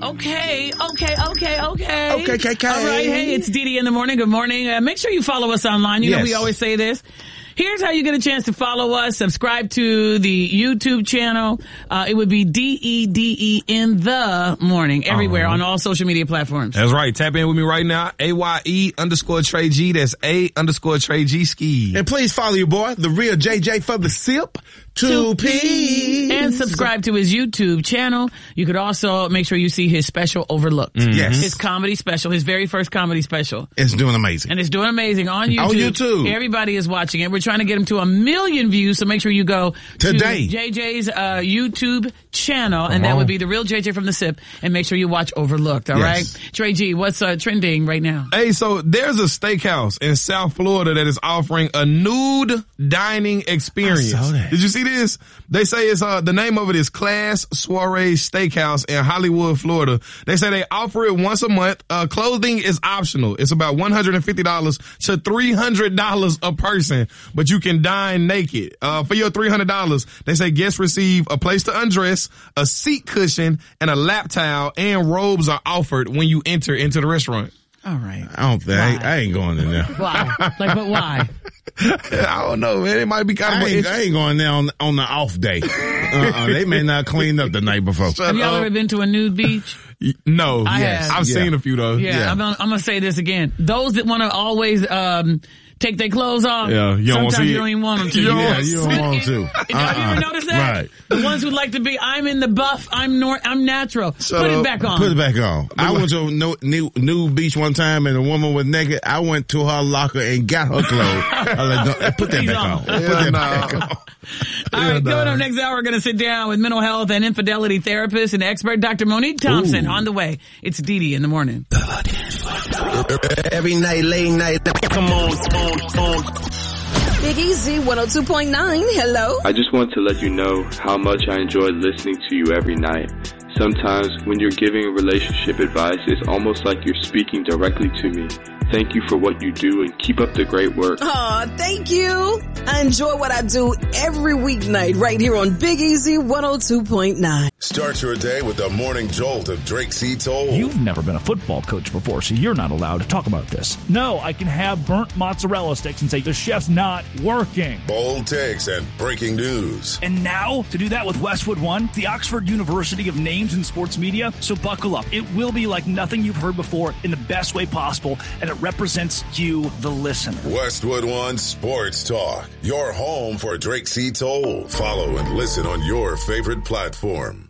Okay. Okay. All right. Hey, it's Dee Dee in the morning. Good morning. Make sure you follow us online. You know, we always say this. Here's how you get a chance to follow us. Subscribe to the YouTube channel. It would be DEDE in the morning everywhere on all social media platforms. That's right. Tap in with me right now. AYE_Trey G. That's A_Trey G ski. And please follow your boy, the real JJ for the sip. 2P. And subscribe to his YouTube channel. You could also make sure you see his special Overlooked. Yes. His comedy special, his very first comedy special. It's doing amazing. And it's doing amazing on YouTube. On YouTube. Everybody is watching it. We're trying to get him to 1 million views, so make sure you go today to JJ's YouTube channel, and that would be the real JJ from the SIP, and make sure you watch Overlooked, all right? Trey G, what's trending right now? Hey, so there's a steakhouse in South Florida that is offering a nude dining experience. I saw that. Did you see this? They say it's the name of it is Class Soiree Steakhouse in Hollywood, Florida. They say they offer it once a month. Clothing is optional. It's about $150 to $300 a person, but you can dine naked. For your $300, they say guests receive a place to undress, a seat cushion, and a lap towel, and robes are offered when you enter into the restaurant. All right. I don't think I ain't going in there. Why? But why? I don't know, man. It might be kind of. I ain't going there on the off day. They may not clean up the night before. Have y'all ever been to a nude beach? No. I have. I've seen a few though. Yeah. I'm gonna say this again. Those that want to always take their clothes off. Yeah, sometimes you don't even want them to. You don't want to. You ever notice that? Right. The ones who like to be, I'm in the buff, I'm natural. Put it back on. Put it back on. I went to a nude beach one time and a woman was naked. I went to her locker and got her clothes. I was like, put that back on. Put that back on. All right, coming up next hour, we're going to sit down with mental health and infidelity therapist and expert Dr. Monique Thompson. On the way. It's Dee Dee in the morning. Every night, late night. Come on. Big Easy 102.9. Hello. I just want to let you know how much I enjoy listening to you every night. Sometimes when you're giving relationship advice, it's almost like you're speaking directly to me. Thank you for what you do and keep up the great work. Aw, thank you. I enjoy what I do every weeknight right here on Big Easy 102.9. Start your day with the morning jolt of Drake C. Toll. You've never been a football coach before, so you're not allowed to talk about this. No, I can have burnt mozzarella sticks and say the chef's not working. Bold takes and breaking news. And now, to do that with Westwood One, the Oxford University of Names in Sports Media. So buckle up. It will be like nothing you've heard before in the best way possible, and it represents you, the listener. Westwood One Sports Talk. Your home for Drake C. Toll. Follow and listen on your favorite platform.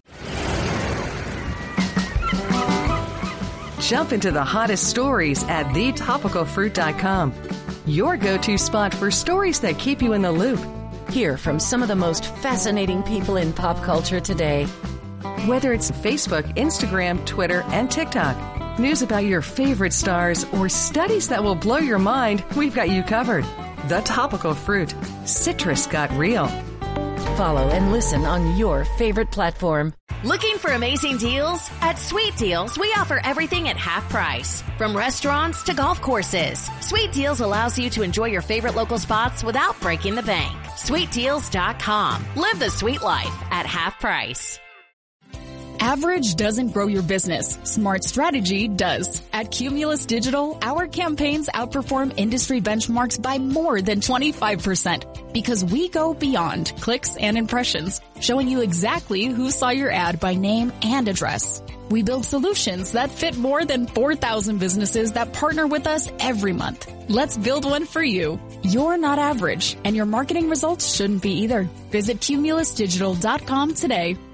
Jump into the hottest stories at thetopicalfruit.com. Your go-to spot for stories that keep you in the loop. Hear from some of the most fascinating people in pop culture today. Whether it's Facebook, Instagram, Twitter, and TikTok, news about your favorite stars, or studies that will blow your mind, we've got you covered. The Topical Fruit. Citrus got real. Follow and listen on your favorite platform. Looking for amazing deals? At Sweet Deals, we offer everything at half price. From restaurants to golf courses. Sweet Deals allows you to enjoy your favorite local spots without breaking the bank. SweetDeals.com. Live the sweet life at half price. Average doesn't grow your business. Smart strategy does. At Cumulus Digital, our campaigns outperform industry benchmarks by more than 25% because we go beyond clicks and impressions, showing you exactly who saw your ad by name and address. We build solutions that fit more than 4,000 businesses that partner with us every month. Let's build one for you. You're not average, and your marketing results shouldn't be either. Visit cumulusdigital.com today.